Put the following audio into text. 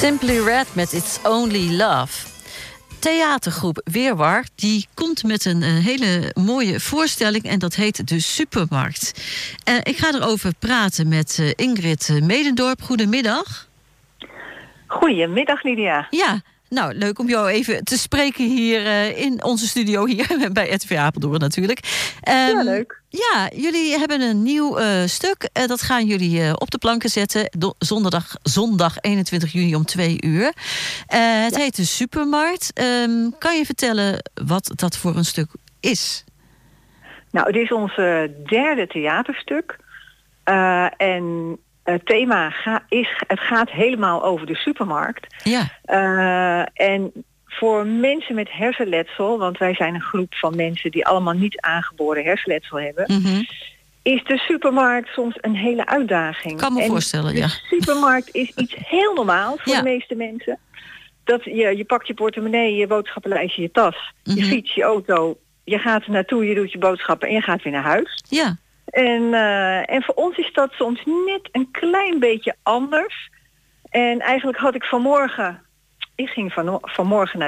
Simply Red met It's Only Love. Theatergroep Weerwar die komt met een hele mooie voorstelling en dat heet De Supermarkt. Ik ga erover praten met Ingrid Medendorp. Goedemiddag. Goedemiddag, Lydia. Ja, nou, leuk om jou even te spreken hier in onze studio hier bij RTV Apeldoorn natuurlijk. Ja, leuk. Ja, jullie hebben een nieuw stuk. Dat gaan jullie op de planken zetten. Zondag 21 juni om 2:00. Het heet De Supermarkt. Kan je vertellen wat dat voor een stuk is? Nou, het is ons derde theaterstuk. En het thema het gaat helemaal over de supermarkt. Ja. En voor mensen met hersenletsel, want wij zijn een groep van mensen die allemaal niet aangeboren hersenletsel hebben, is de supermarkt soms een hele uitdaging. Ik kan me voorstellen, ja. De supermarkt is iets heel normaals voor de meeste mensen. Dat je pakt je portemonnee, je boodschappenlijstje, je tas, je fiets, je auto, je gaat er naartoe, je doet je boodschappen en je gaat weer naar huis. Ja. En voor ons is dat soms net een klein beetje anders. En eigenlijk had ik vanmorgen naar